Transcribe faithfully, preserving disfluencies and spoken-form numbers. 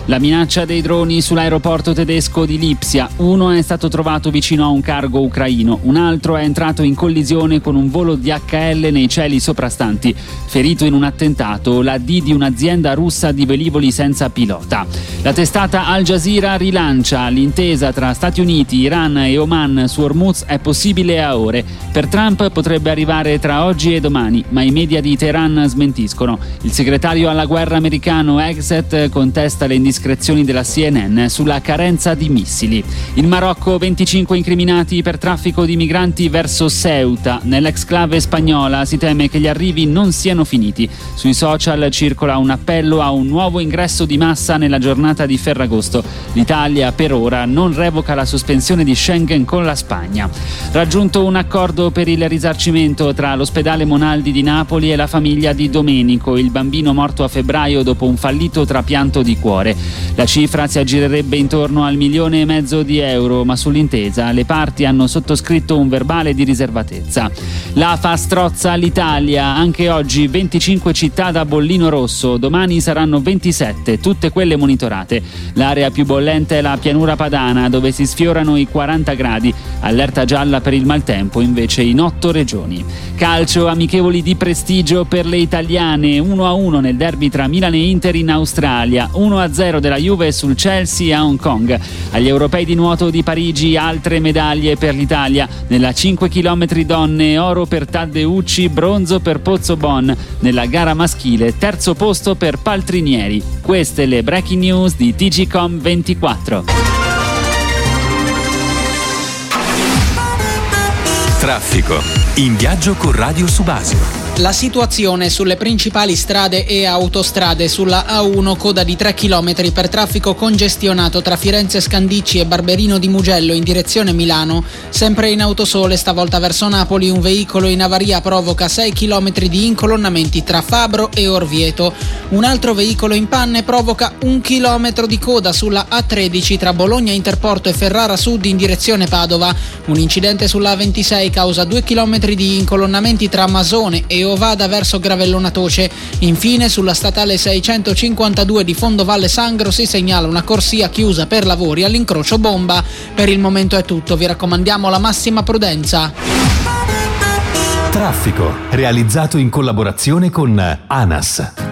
La minaccia dei droni sull'aeroporto tedesco di Lipsia. Uno è stato trovato vicino a un cargo ucraino, un altro è entrato in collisione con un volo D H L nei cieli soprastanti. Ferito in un attentato l'A D di un'azienda russa di velivoli senza pilota. La testata Al Jazeera rilancia: l'intesa tra Stati Uniti, Iran e Oman su Hormuz è possibile a ore. Per Trump potrebbe arrivare tra oggi e domani, ma i media di Teheran smentiscono. Il segretario alla guerra americano Hegseth contesta le indiscrezioni della C N N sulla carenza di missili. Il Marocco, venticinque incriminati per traffico di migranti verso Ceuta. Nell'exclave spagnola si teme che gli arrivi non siano finiti. Sui social circola un appello a un nuovo ingresso di massa nella giornata di Ferragosto. L'Italia per ora non revoca la sospensione di Schengen con la Spagna. Raggiunto un accordo per il risarcimento tra l'ospedale Monaldi di Napoli e la famiglia di Domenico, il bambino morto a febbraio dopo un fallito trapianto di cuore. La cifra si aggirerebbe intorno al milione e mezzo di euro, ma sull'intesa le parti hanno sottoscritto un verbale di riservatezza. L'A F A strozza l'Italia, anche oggi venticinque città da bollino rosso, domani saranno ventisette, tutte quelle monitorate. L'area più bollente è la pianura padana, dove si sfiorano i quaranta gradi, allerta gialla per il maltempo invece in otto regioni. Calcio, amichevoli di prestigio per le italiane, uno a uno nel derby tra Milan e Inter in Australia, uno a zero della Juve sul Chelsea a Hong Kong. Agli europei di nuoto di Parigi altre medaglie per l'Italia, nella cinque chilometri donne oro per Taddeucci, bronzo per Pozzobon, nella gara maschile terzo posto per Paltrinieri. Queste le breaking news di T G Com ventiquattro. Traffico. In viaggio con Radio Subasio. La situazione sulle principali strade e autostrade: sulla A uno coda di tre chilometri per traffico congestionato tra Firenze Scandicci e Barberino di Mugello in direzione Milano. Sempre in autosole, stavolta verso Napoli, un veicolo in avaria provoca sei chilometri di incolonnamenti tra Fabro e Orvieto. Un altro veicolo in panne provoca un chilometro di coda sulla A tredici tra Bologna Interporto e Ferrara Sud in direzione Padova. Un incidente sulla A ventisei causa due chilometri di incolonnamenti tra Masone e Ovada verso Gravellona Toce. Infine, sulla statale seicentocinquantadue di Fondovalle Sangro si segnala una corsia chiusa per lavori all'incrocio Bomba. Per il momento è tutto, vi raccomandiamo la massima prudenza. Traffico, realizzato in collaborazione con ANAS.